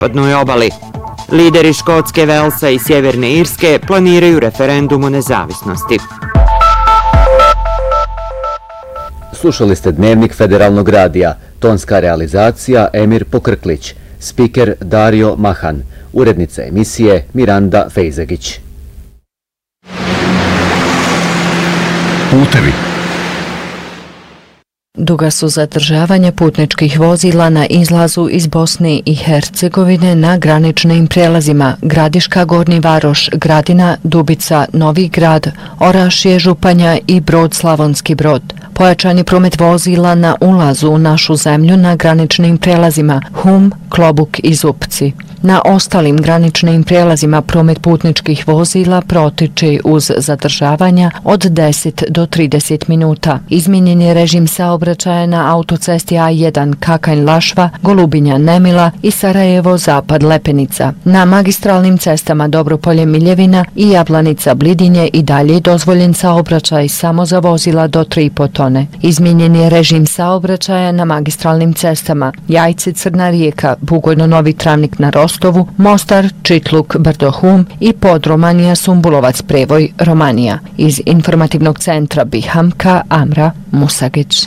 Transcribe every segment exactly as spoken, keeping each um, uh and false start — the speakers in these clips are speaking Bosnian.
zapadnoj obali. Lideri Škotske, Velsa i Sjeverne Irske planiraju referendum o nezavisnosti. Slušali ste Dnevnik Federalnog radija, tonska realizacija Emir Pokrklić, spiker Dario Mahan, urednica emisije Miranda Fejzegić. Putevi. Duga su zadržavanja putničkih vozila na izlazu iz Bosne i Hercegovine na graničnim prelazima Gradiška, Gornji Varoš, Gradina, Dubica, Novi Grad, Orašje, Županja i Brod, Slavonski Brod. Pojačan je promet vozila na ulazu u našu zemlju na graničnim prelazima Hum, Klobuk i Zupci. Na ostalim graničnim prijelazima promet putničkih vozila protiče uz zadržavanja od deset do trideset minuta. Izmijenjen je režim saobraćaja na autocesti A jedan Kakanj-Lašva, Golubinja-Nemila i Sarajevo-Zapad-Lepenica. Na magistralnim cestama Dobropolje-Miljevina i Jablanica-Blidinje i dalje dozvoljen saobraćaj samo za vozila do tri i po tone. Izmijenjen je režim saobraćaja na magistralnim cestama Jajce-Crna Rijeka, Bugojno-Novi Travnik na Rostovu, Mostar, Čitluk, Brdo-Hum i Podromanija, Sumbulovac, Prevoj, Romanija. Iz informativnog centra Bihamka, Amra Musagić.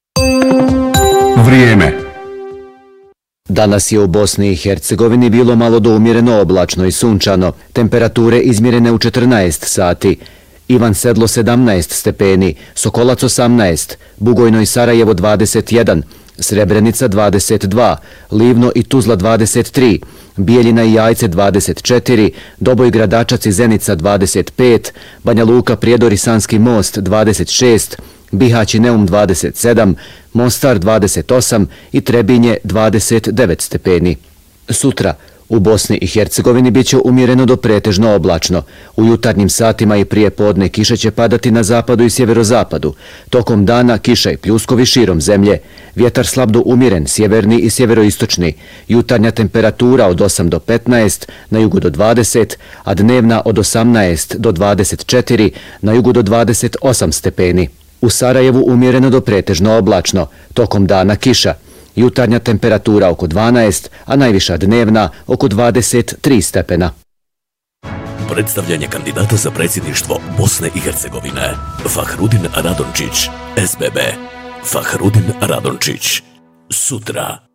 Vrijeme. Danas je u Bosni i Hercegovini bilo malo do umjereno oblačno i sunčano. Temperature izmjerene u četrnaest sati. Ivan Sedlo sedamnaest stepeni, Sokolac osamnaest, Bugojno i Sarajevo dvadeset jedan, Srebrenica dvadeset dva, Livno i Tuzla dvadeset tri, Bijeljina i Jajce dvadeset četiri, Doboj, Gradačac i Zenica dvadeset pet, Banja Luka, Prijedor i Sanski Most dvadeset šest, Bihać i Neum dvadeset sedam, Mostar dvadeset osam i Trebinje dvadeset devet stepeni. Sutra u Bosni i Hercegovini bit će umjereno do pretežno oblačno. U jutarnjim satima i prije podne kiša će padati na zapadu i sjeverozapadu. Tokom dana kiša i pljuskovi širom zemlje. Vjetar slab do umjeren, sjeverni i sjeveroistočni. Jutarnja temperatura od osam do petnaest, na jugu do dvadeset, a dnevna od osamnaest do dvadeset četiri, na jugu do dvadeset osam stepeni. U Sarajevu umjereno do pretežno oblačno. Tokom dana kiša. Jutarnja temperatura oko dvanaest, a najviša dnevna oko dvadeset tri stepena. Predstavljanje kandidata za predsjedništvo Bosne i Hercegovine. Fahrudin Radončić, S B B. Fahrudin Radončić. Sutra.